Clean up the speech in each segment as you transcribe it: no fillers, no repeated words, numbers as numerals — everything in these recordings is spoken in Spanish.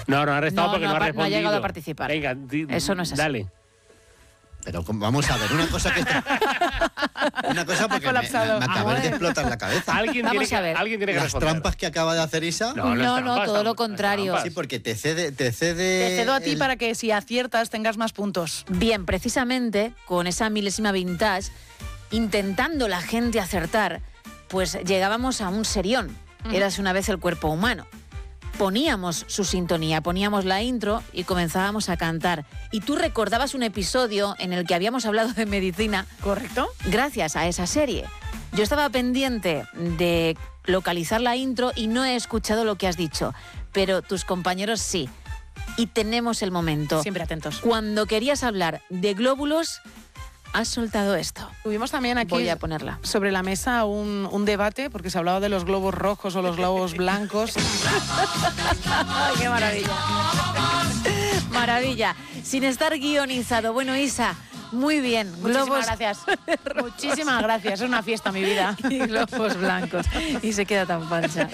No ha restado porque no ha respondido. No ha llegado a participar. Venga, eso no es así. Dale. Pero vamos a ver, una cosa porque me acaba de explotar la cabeza. Alguien tiene que responder. Las trampas que acaba de hacer Isa. No, todo lo contrario. Sí, porque te cede. Te cedo a ti para que si aciertas tengas más puntos. Bien, precisamente con esa milésima vintage, intentando la gente acertar, pues llegábamos a un serión. Érase una vez el cuerpo humano. Poníamos su sintonía, poníamos la intro y comenzábamos a cantar. Y tú recordabas un episodio en el que habíamos hablado de medicina. ¿Correcto? Gracias a esa serie. Yo estaba pendiente de localizar la intro y no he escuchado lo que has dicho, pero tus compañeros sí. Y tenemos el momento. Siempre atentos. Cuando querías hablar de glóbulos, has soltado esto. Tuvimos también aquí Voy a ponerla sobre la mesa un debate, porque se hablaba de los globos rojos o los globos blancos. ¡Ay, qué maravilla! Maravilla. Sin estar guionizado. Bueno, Isa, muy bien. Muchísimas gracias. Muchísimas gracias. Es una fiesta, mi vida. Y globos blancos. Y se queda tan pancha.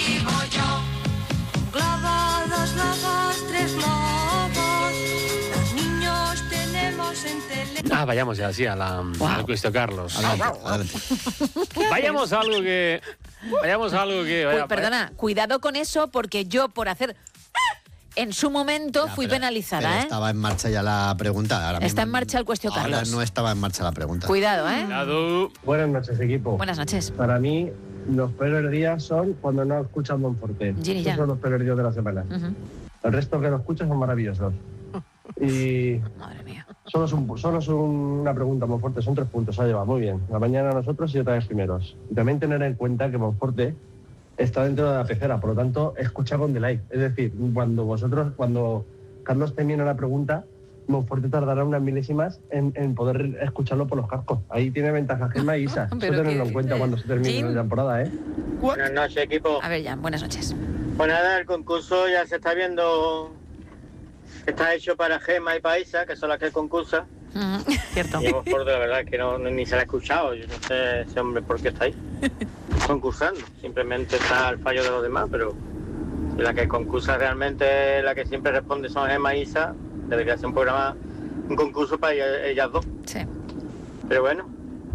Globos, globos, 3 globos. Los niños tenemos en tele. Vayamos ya así al cuestión, Carlos. Adelante. Vayamos a algo que... Uy, perdona, cuidado con eso, porque yo por hacer... En su momento fui penalizada, pero ¿eh? Estaba en marcha ya la pregunta. Ahora Está mismo, en marcha el cuestión, ahora Carlos. no estaba en marcha la pregunta. Cuidado, ¿eh? Cuidado. Buenas noches, equipo. Buenas noches. Para mí, los peores días son cuando no escuchas Monforte. Ginny Esos Jan. son los peores días de la semana. El resto que lo escuchas son maravillosos. Y Madre mía. solo es una pregunta, Monforte. Son 3 puntos. Ha llevado muy bien. La mañana nosotros y otra vez primeros. Y también tener en cuenta que Monforte está dentro de la pecera, por lo tanto, escucha con delay. Es decir, cuando Carlos termina la pregunta, Monforte tardará unas milésimas en poder escucharlo por los cascos. Ahí tiene ventaja Gemma y Isa. Eso tenerlo en cuenta cuando se termine la temporada, ¿eh? Buenas noches, equipo. A ver, Jan, buenas noches. Pues nada, el concurso ya se está viendo que está hecho para Gemma y para Isa, que son las que concursan. Cierto. Y Monforte, la verdad es que ni se la ha escuchado. Yo no sé ese hombre por qué está ahí concursando. Simplemente está el fallo de los demás, pero la que concursa realmente, la que siempre responde son Gemma y Isa. Debería ser un concurso para ellas dos. Sí. Pero bueno,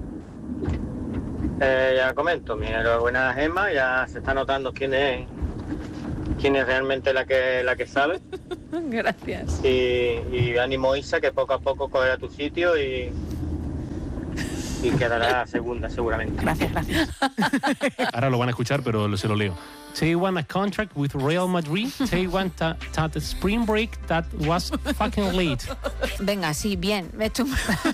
ya comento, mi enhorabuena a Gemma, ya se está notando quién es realmente la que sabe. Gracias. Y ánimo, Isa, que poco a poco cogerá tu sitio y quedará segunda seguramente. Gracias. Ahora lo van a escuchar, pero se lo leo. They want a contract with Real Madrid. They want a spring break that was fucking late. Venga, sí, bien. He hecho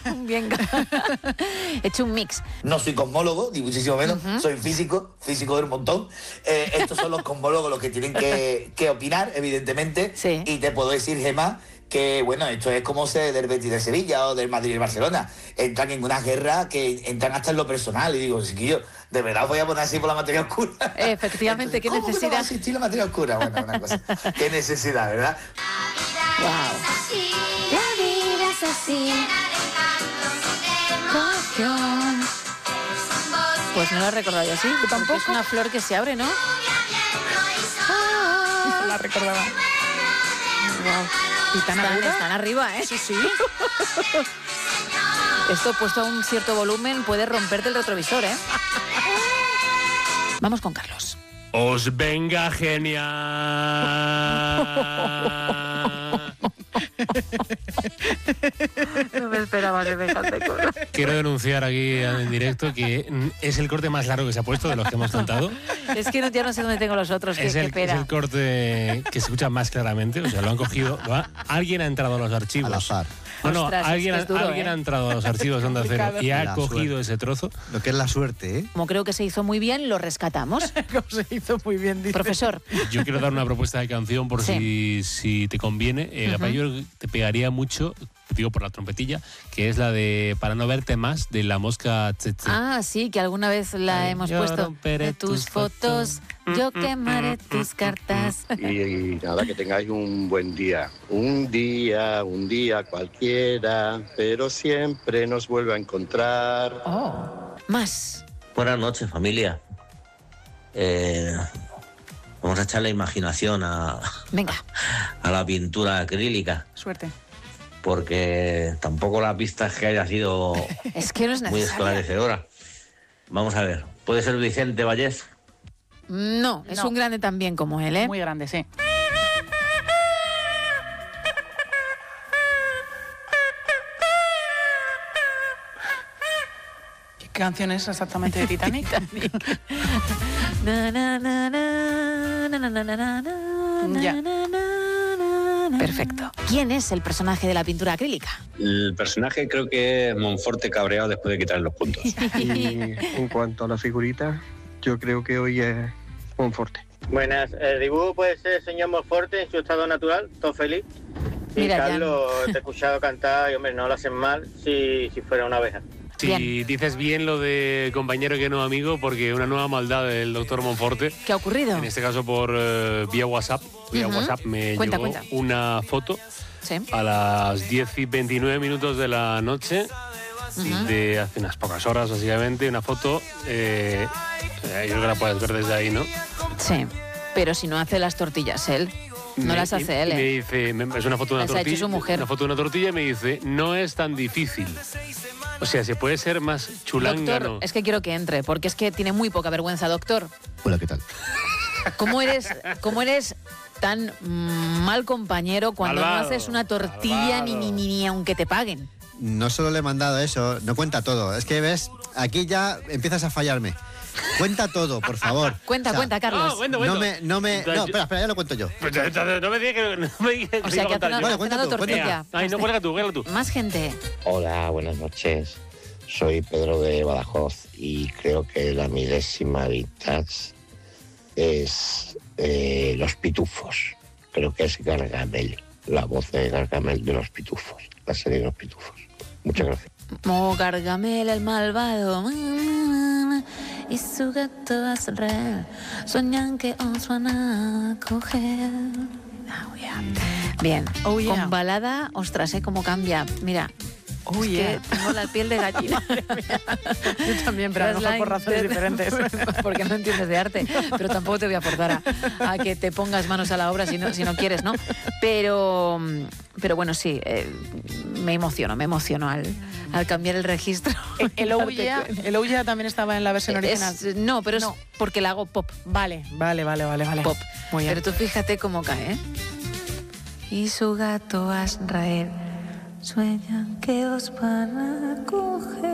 He hecho un mix. No soy cosmólogo, ni muchísimo menos. Soy físico del montón. Estos son los cosmólogos los que tienen que opinar, evidentemente. Sí. Y te puedo decir, Gemma, que bueno, esto es como ser del Betis de Sevilla o del Madrid y Barcelona. Entran en una guerra que entran hasta en lo personal. Y digo, chiquillo, de verdad voy a poner así por la materia oscura. Efectivamente, Entonces, qué ¿cómo necesidad? que no va a existir la materia oscura? Bueno, una cosa. Qué necesidad, ¿verdad? La vida es así. Pues no lo he recordado yo así. Tampoco. Es una flor que se abre, ¿no? La recordaba. Wow. ¿Y tan aguda? Están arriba, ¿eh? Sí, sí. Esto puesto a un cierto volumen puede romperte el retrovisor, ¿eh? Vamos con Carlos. ¡Os venga genial! No me esperaba semejante cosa. Quiero denunciar aquí en directo que es el corte más largo que se ha puesto de los que hemos cantado. Es que ya no sé dónde tengo los otros. Es el corte que se escucha más claramente. O sea, lo han cogido. Alguien ha entrado a los archivos. Al azar. No, Ostras, alguien es duro, ha entrado a los archivos de Onda Cero y ha La cogido suerte. ese trozo. Lo que es la suerte, ¿eh? Como creo que se hizo muy bien, lo rescatamos. Como se hizo muy bien, dice. Profesor. Yo quiero dar una propuesta de canción por si te conviene. Yo te pegaría mucho, digo por la trompetilla, que es la de Para no verte más, de La Mosca Tsetse. Ah, sí, que alguna vez la hemos yo puesto. romperé De tus tus fotos, yo quemaré tus cartas. Y nada, que tengáis un buen día. Un día cualquiera, pero siempre nos vuelve a encontrar. Más. Buenas noches, familia. Vamos a echar la imaginación Venga. a la pintura acrílica, Suerte. porque tampoco la pista es que haya sido Es que no es muy necesario. esclarecedora. Vamos a ver, ¿puede ser Vicente Vallés? No, es No. un grande también como él, ¿eh? Muy grande, sí. ¿Qué canción es exactamente de Titanic? Na, na, na, na, na, na, na, na, na, Ya. na, na, na. Perfecto. ¿Quién es el personaje de la pintura acrílica? El personaje creo que es Monforte cabreado después de quitarle los puntos. Y en cuanto a la figurita, yo creo que hoy es Monforte. Buenas, el dibujo puede ser el señor Monforte en su estado natural, todo feliz. Y Mira, Carlos, te he escuchado cantar y hombre, no lo hacen mal si fuera una abeja. Si Bien. dices bien lo de compañero que no amigo, porque una nueva maldad del doctor Monforte, ¿Qué ha ocurrido? en este caso por vía WhatsApp, me Cuenta, llegó cuenta. una foto Sí. a las 10:29 de la noche, de hace unas pocas horas básicamente, una foto, yo creo que la puedes ver desde ahí, ¿no? Sí. Pero si no hace las tortillas él, no las hace él, Me ¿eh? dice, es una foto de una Las ha hecho tortilla, su mujer. una foto de una tortilla y me dice, no es tan difícil. O sea, se puede ser más chulángano. Doctor, es que quiero que entre, porque es que tiene muy poca vergüenza, doctor. Hola, ¿qué tal? ¿Cómo eres tan mal compañero cuando Malvado, no haces una tortilla malvado. ni aunque te paguen? No solo le he mandado eso, no cuenta todo. Es que ves, aquí ya empiezas a fallarme. Cuenta todo, por favor. Cuenta, O sea, cuenta, Carlos. No, cuento. No, espera, ya lo cuento yo. Pues entonces, no me digas que no me digas O sea, que ha cenado, Bueno, ha cuenta cenado tú, cuenta tortilla. Ay, no, cuelga tú. Más gente. Hola, buenas noches. Soy Pedro de Badajoz y creo que la milésima vintage es Los Pitufos. Creo que es Gargamel, la voz de Gargamel de Los Pitufos, la serie de Los Pitufos. Muchas gracias. Oh, Gargamel el malvado. Y su gato Azrael soñan que os van a coger. Oh, yeah. Bien, Oh, yeah. con balada, ostras, cómo cambia. Mira, Oh, es yeah. que tengo la piel de gallina. Yo también, pero a lo mejor por razones diferentes. Porque no entiendes de arte, pero tampoco te voy a forzar a que te pongas manos a la obra si no quieres, ¿no? Pero bueno, sí, me emociono al cambiar el registro. El Oh Yeah, el Oh Yeah también estaba en la versión original. No, pero No. es porque la hago pop. Vale. Pop. Muy bien. Pero tú fíjate cómo cae, ¿eh? Y su gato Azrael sueñan que os van a coger.